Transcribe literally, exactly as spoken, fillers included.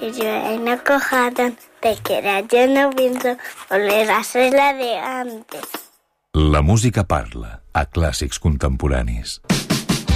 que yo era una cojada, de que era yo no pienso volver a ser la de antes. La música parla a Clàssics Contemporanis.